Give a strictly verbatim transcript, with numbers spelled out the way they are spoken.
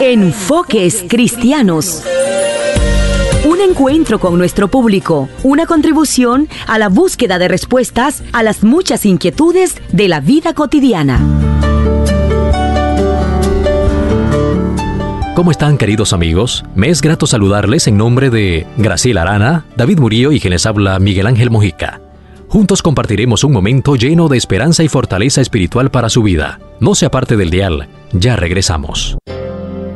Enfoques Cristianos. Un encuentro con nuestro público, una contribución a la búsqueda de respuestas a las muchas inquietudes de la vida cotidiana. ¿Cómo están, queridos amigos? Me es grato saludarles en nombre de Graciela Arana, David Murillo y quien les habla Miguel Ángel Mojica. Juntos compartiremos un momento lleno de esperanza y fortaleza espiritual para su vida. No se aparte del dial, ya regresamos.